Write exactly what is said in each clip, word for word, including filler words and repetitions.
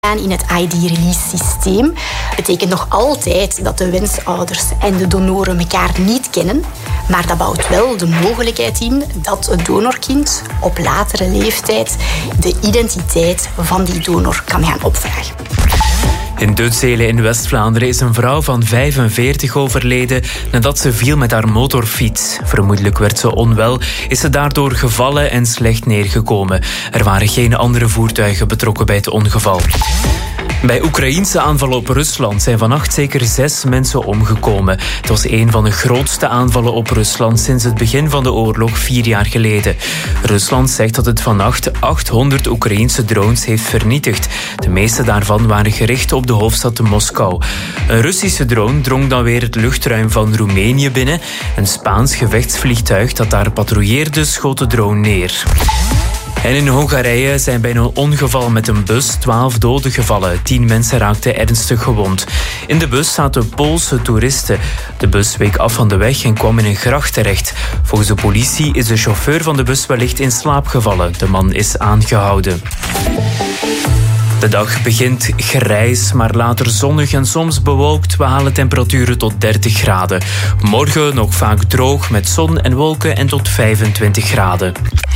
in het I D-release systeem. Dat betekent nog altijd dat de wensouders en de donoren elkaar niet kennen, maar dat bouwt wel de mogelijkheid in dat het donorkind op latere leeftijd de identiteit van die donor kan gaan opvragen. In Dutzelen in West-Vlaanderen is een vrouw van vijfenveertig overleden nadat ze viel met haar motorfiets. Vermoedelijk werd ze onwel, is ze daardoor gevallen en slecht neergekomen. Er waren geen andere voertuigen betrokken bij het ongeval. Bij Oekraïense aanvallen op Rusland zijn vannacht zeker zes mensen omgekomen. Het was een van de grootste aanvallen op Rusland sinds het begin van de oorlog vier jaar geleden. Rusland zegt dat het vannacht achthonderd Oekraïense drones heeft vernietigd. De meeste daarvan waren gericht op de hoofdstad Moskou. Een Russische drone drong dan weer het luchtruim van Roemenië binnen. Een Spaans gevechtsvliegtuig dat daar patrouilleerde schoot de drone neer. En in Hongarije zijn bij een ongeval met een bus twaalf doden gevallen. Tien mensen raakten ernstig gewond. In de bus zaten Poolse toeristen. De bus week af van de weg en kwam in een gracht terecht. Volgens de politie is de chauffeur van de bus wellicht in slaap gevallen. De man is aangehouden. De dag begint grijs, maar later zonnig en soms bewolkt. We halen temperaturen tot dertig graden. Morgen nog vaak droog met zon en wolken en tot vijfentwintig graden.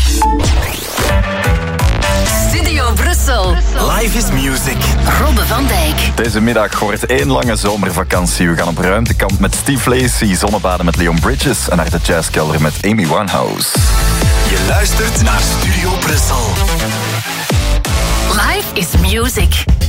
Studio Brussel. Live is music. Robbe van Dijk. Deze middag wordt één lange zomervakantie. We gaan op ruimtekamp met Steve Lacy, zonnebaden met Leon Bridges en naar de jazzkelder met Amy Winehouse. Je luistert naar Studio Brussel. Live is music.